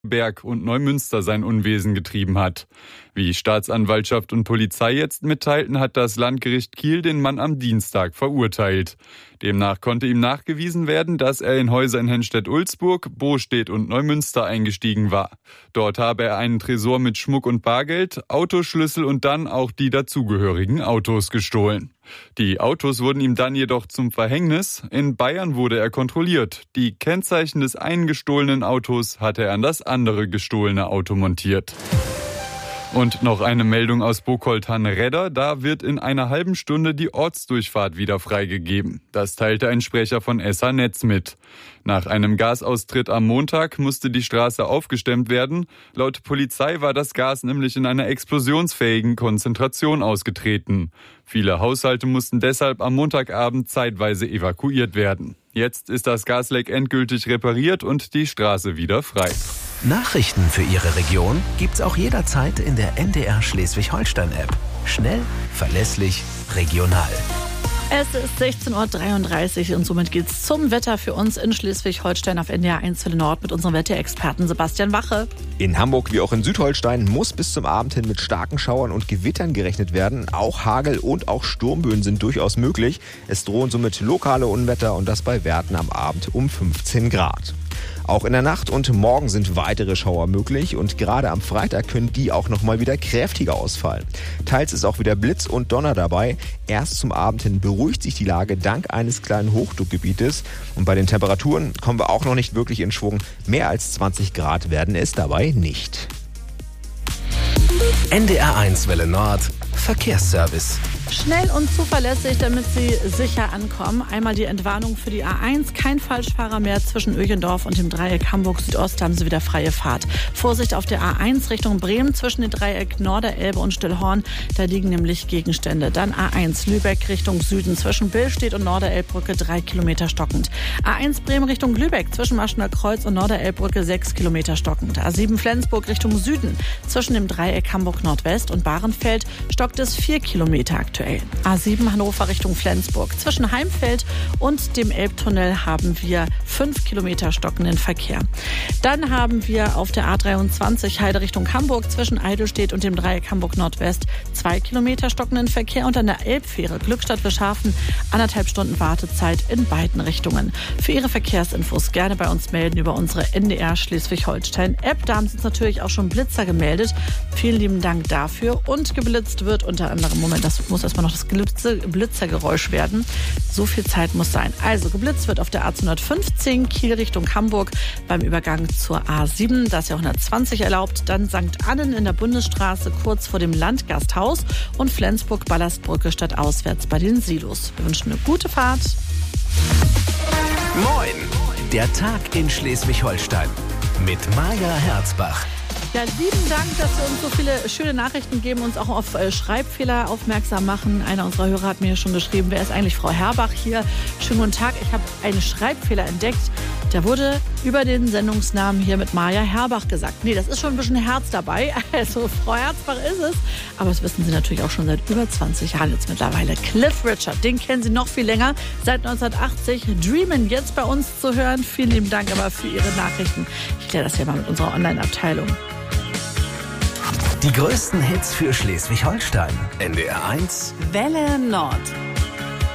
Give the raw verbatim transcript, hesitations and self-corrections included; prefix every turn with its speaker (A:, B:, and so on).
A: Berg und Neumünster sein Unwesen getrieben hat. Wie Staatsanwaltschaft und Polizei jetzt mitteilten, hat das Landgericht Kiel den Mann am Dienstag verurteilt. Demnach konnte ihm nachgewiesen werden, dass er in Häuser in Henstedt-Ulzburg, Bostedt und Neumünster eingestiegen war. Dort habe er einen Tresor mit Schmuck und Bargeld, Autoschlüssel und dann auch die dazugehörigen Autos gestohlen. Die Autos wurden ihm dann jedoch zum Verhängnis. In Bayern wurde er kontrolliert. Die Kennzeichen des einen gestohlenen Autos hatte er an das andere gestohlene Auto montiert. Und noch eine Meldung aus Bocholt-Hannredder. Da wird in einer halben Stunde die Ortsdurchfahrt wieder freigegeben. Das teilte ein Sprecher von S H Netz mit. Nach einem Gasaustritt am Montag musste die Straße aufgestemmt werden. Laut Polizei war das Gas nämlich in einer explosionsfähigen Konzentration ausgetreten. Viele Haushalte mussten deshalb am Montagabend zeitweise evakuiert werden. Jetzt ist das Gasleck endgültig repariert und die Straße wieder frei.
B: Nachrichten für Ihre Region gibt's auch jederzeit in der N D R Schleswig-Holstein-App. Schnell, verlässlich, regional.
C: Es ist sechzehn Uhr dreiunddreißig und somit geht's zum Wetter für uns in Schleswig-Holstein auf N D R eins Welle Nord mit unserem Wetterexperten Sebastian Wache.
D: In Hamburg wie auch in Südholstein muss bis zum Abend hin mit starken Schauern und Gewittern gerechnet werden. Auch Hagel und auch Sturmböen sind durchaus möglich. Es drohen somit lokale Unwetter und das bei Werten am Abend um fünfzehn Grad. Auch in der Nacht und morgen sind weitere Schauer möglich und gerade am Freitag können die auch noch mal wieder kräftiger ausfallen. Teils ist auch wieder Blitz und Donner dabei. Erst zum Abend hin beruhigt sich die Lage dank eines kleinen Hochdruckgebietes und bei den Temperaturen kommen wir auch noch nicht wirklich in Schwung. Mehr als zwanzig Grad werden es dabei nicht.
B: N D R eins Welle Nord Verkehrsservice.
C: Schnell und zuverlässig, damit Sie sicher ankommen. Einmal die Entwarnung für die A eins. Kein Falschfahrer mehr zwischen Öjendorf und dem Dreieck Hamburg Südost. Haben Sie wieder freie Fahrt. Vorsicht auf der A eins Richtung Bremen zwischen dem Dreieck Norderelbe und Stillhorn. Da liegen nämlich Gegenstände. Dann A eins Lübeck Richtung Süden zwischen Billstedt und Norderelbbrücke drei Kilometer stockend. A eins Bremen Richtung Lübeck zwischen Maschener Kreuz und Norderelbbrücke sechs Kilometer stockend. A sieben Flensburg Richtung Süden zwischen dem Dreieck Hamburg Nordwest und Bahrenfeld stockt es vier Kilometer aktuell. A sieben Hannover Richtung Flensburg. Zwischen Heimfeld und dem Elbtunnel haben wir fünf Kilometer stockenden Verkehr. Dann haben wir auf der A dreiundzwanzig Heide Richtung Hamburg zwischen Eidelstedt und dem Dreieck Hamburg Nordwest zwei Kilometer stockenden Verkehr und an der Elbfähre Glückstadt-Wischhafen anderthalb Stunden Wartezeit in beiden Richtungen. Für Ihre Verkehrsinfos gerne bei uns melden über unsere N D R Schleswig-Holstein-App. Da haben Sie uns natürlich auch schon Blitzer gemeldet. Vielen lieben Dank dafür. Und geblitzt wird unter anderem, Moment, das muss erstmal noch das Blitze, Blitzergeräusch werden. So viel Zeit muss sein. Also geblitzt wird auf der A zweihundertfünfzehn Kiel Richtung Hamburg beim Übergang zur A sieben. Da ist ja hundertzwanzig erlaubt. Dann Sankt Annen in der Bundesstraße kurz vor dem Landgasthaus und Flensburg-Ballastbrücke statt auswärts bei den Silos. Wir wünschen eine gute Fahrt.
B: Moin! Der Tag in Schleswig-Holstein mit Maja Herzbach.
C: Ja, lieben Dank, dass Sie uns so viele schöne Nachrichten geben, uns auch auf äh, Schreibfehler aufmerksam machen. Einer unserer Hörer hat mir schon geschrieben, wer ist eigentlich Frau Herbach hier? Schönen guten Tag, ich habe einen Schreibfehler entdeckt. Der wurde über den Sendungsnamen hier mit Maja Herbach gesagt. Nee, das ist schon ein bisschen Herz dabei. Also Frau Herzbach ist es. Aber das wissen Sie natürlich auch schon seit über zwanzig Jahren jetzt mittlerweile. Cliff Richard, den kennen Sie noch viel länger. Seit neunzehnhundertachtzig. Dreamin' jetzt bei uns zu hören. Vielen lieben Dank aber für Ihre Nachrichten. Ich kläre das hier mal mit unserer Online-Abteilung.
B: Die größten Hits für Schleswig-Holstein. N D R eins
C: Welle Nord.